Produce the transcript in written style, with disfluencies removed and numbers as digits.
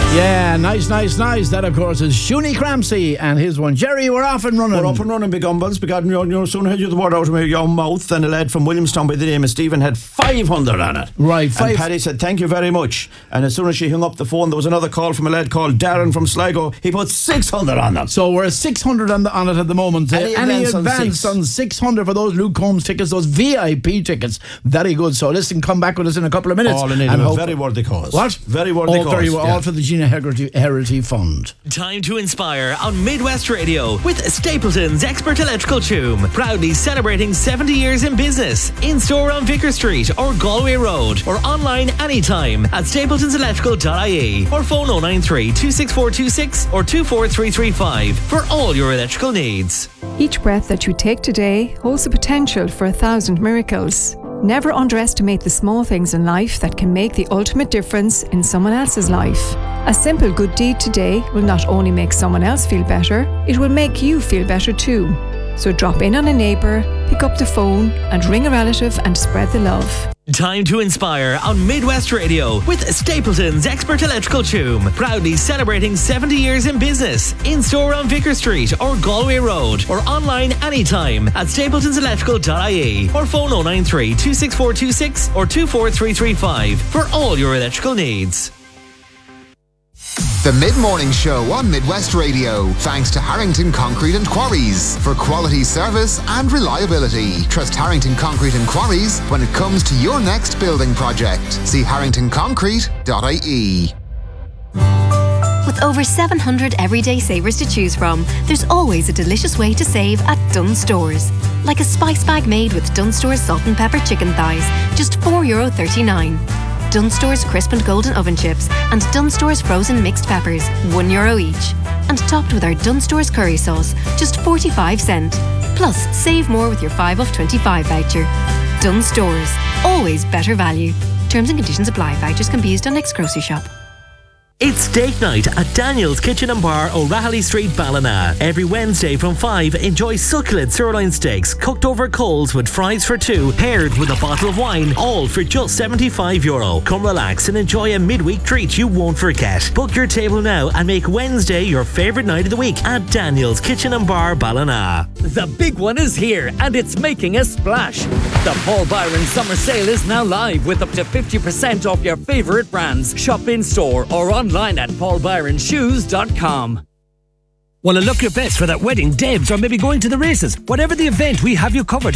Yeah, nice. That, of course, is Shuni Cramsey and his one. Jerry, we're off and running. We're up and running, big umbles. Because soon had you the word out of your mouth, and a lad from Williamstown by the name of Stephen had 500 on it. Right, And Paddy said, thank you very much. And as soon as she hung up the phone, there was another call from a lad called Darren from Sligo. He put 600 on them. So we're at 600 on it at the moment. Any advance on 600 for those Luke Combs tickets, those VIP tickets. Very good. So listen, come back with us in a couple of minutes. All in it, a very worthy cause. What? Very worthy cause. All for the Gina Hegarty Fund. Time to inspire on Midwest Radio with Stapleton's Expert Electrical Tomb. Proudly celebrating 70 years in business. In store on Vicar Street or Galway Road, or online anytime at stapletonselectrical.ie, or phone 093 26426 or 24335 for all your electrical needs. Each breath that you take today holds the potential for 1,000 miracles. Never underestimate the small things in life that can make the ultimate difference in someone else's life. A simple good deed today will not only make someone else feel better, it will make you feel better too. So drop in on a neighbour, pick up the phone and ring a relative and spread the love. Time to inspire on Midwest Radio with Stapleton's Expert Electrical Tomb. Proudly celebrating 70 years in business. In store on Vicar Street or Galway Road, or online anytime at stapletonselectrical.ie, or phone 093 26426 or 24335 for all your electrical needs. The Mid-Morning Show on Midwest Radio. Thanks to Harrington Concrete and Quarries for quality service and reliability. Trust Harrington Concrete and Quarries when it comes to your next building project. See harringtonconcrete.ie. With over 700 everyday savers to choose from, there's always a delicious way to save at Dunnes Stores. Like a spice bag made with Dunnes Stores salt and pepper chicken thighs, just €4.39. Dunnes Stores crisp and golden oven chips and Dunnes Stores frozen mixed peppers, €1 each. And topped with our Dunnes Stores curry sauce, just 45 cents. Plus, save more with your 5 off 25 voucher. Dunnes Stores, always better value. Terms and conditions apply. Vouchers can be used on next grocery shop. It's steak night at Daniel's Kitchen and Bar, O'Rahilly Street, Ballina. Every Wednesday from 5, enjoy succulent sirloin steaks cooked over coals with fries for two, paired with a bottle of wine, all for just €75. Come relax and enjoy a midweek treat you won't forget. Book your table now and make Wednesday your favourite night of the week at Daniel's Kitchen and Bar, Ballina. The big one is here and it's making a splash. The Paul Byron Summer Sale is now live with up to 50% off your favourite brands. Shop in store or online at paulbyronshoes.com. Want to look your best for that wedding, debs, or maybe going to the races? Whatever the event, we have you covered